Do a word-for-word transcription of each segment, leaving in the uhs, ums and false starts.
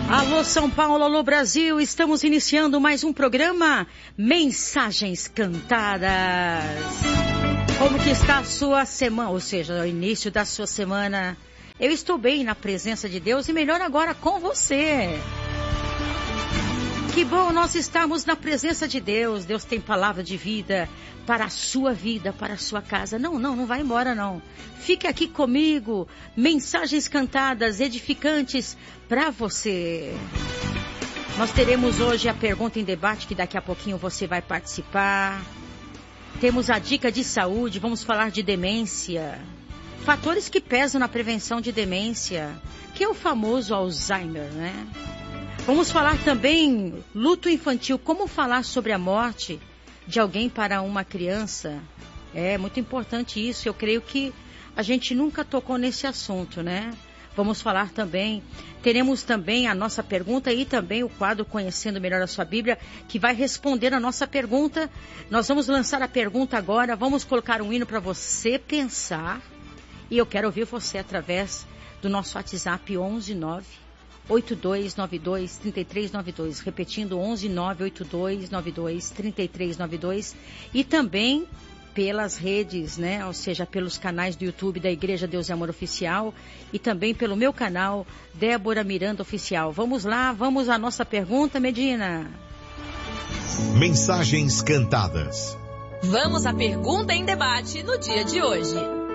Alô São Paulo, alô Brasil, estamos iniciando mais um programa Mensagens Cantadas. Como que está a sua semana, ou seja, o início da sua semana? Eu estou bem na presença de Deus e melhor agora com você. Que bom nós estamos na presença de Deus. Deus tem palavra de vida para a sua vida, para a sua casa. Não, não, não vai embora não. Fique aqui comigo. Mensagens cantadas, edificantes para você. Nós teremos hoje a pergunta em debate, que daqui a pouquinho você vai participar. Temos a dica de saúde, vamos falar de demência. Fatores que pesam na prevenção de demência, que é o famoso Alzheimer, né? Vamos falar também luto infantil, como falar sobre a morte de alguém para uma criança. É muito importante isso, eu creio que a gente nunca tocou nesse assunto, né? Vamos falar também, teremos também a nossa pergunta e também o quadro Conhecendo Melhor a Sua Bíblia, que vai responder a nossa pergunta. Nós vamos lançar a pergunta agora, vamos colocar um hino para você pensar. E eu quero ouvir você através do nosso WhatsApp onze nove oito dois nove dois três três nove dois, repetindo onze nove oito dois nove dois três três nove dois, e também pelas redes, né, ou seja, pelos canais do YouTube da Igreja Deus e Amor Oficial e também pelo meu canal Débora Miranda Oficial. Vamos lá, vamos à nossa pergunta, Medina. Mensagens cantadas. Vamos à pergunta em debate no dia de hoje.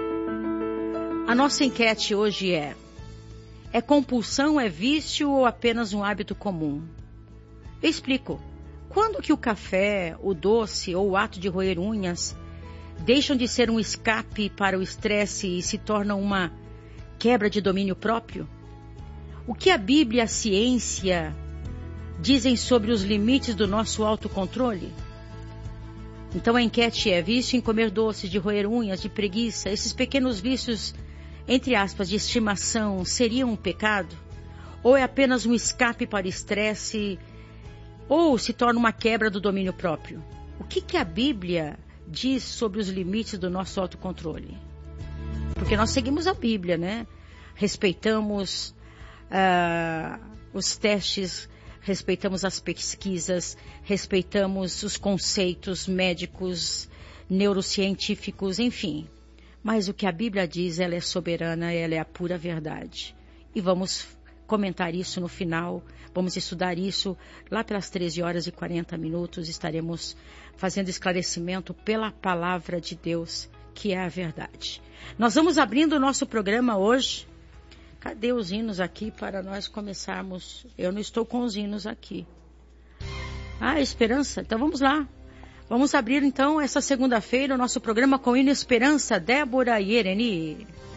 A nossa enquete hoje é: é compulsão, é vício ou apenas um hábito comum? Eu explico. Quando que o café, o doce ou o ato de roer unhas deixam de ser um escape para o estresse e se tornam uma quebra de domínio próprio? O que a Bíblia e a ciência dizem sobre os limites do nosso autocontrole? Então a enquete é: vício em comer doces, de roer unhas, de preguiça, esses pequenos vícios, entre aspas, de estimação, seria um pecado? Ou é apenas um escape para o estresse? Ou se torna uma quebra do domínio próprio? O que, que a Bíblia diz sobre os limites do nosso autocontrole? Porque nós seguimos a Bíblia, né? Respeitamos uh, os testes, respeitamos as pesquisas, respeitamos os conceitos médicos, neurocientíficos, enfim. Mas o que a Bíblia diz, ela é soberana, ela é a pura verdade. E vamos comentar isso no final, vamos estudar isso lá pelas treze horas e quarenta minutos, estaremos fazendo esclarecimento pela palavra de Deus, que é a verdade. Nós vamos abrindo o nosso programa hoje. Cadê os hinos aqui para nós começarmos? Eu não estou com os hinos aqui. Ah, Esperança, então vamos lá. Vamos abrir então essa segunda-feira o nosso programa com o hino Esperança, Débora e Ereni.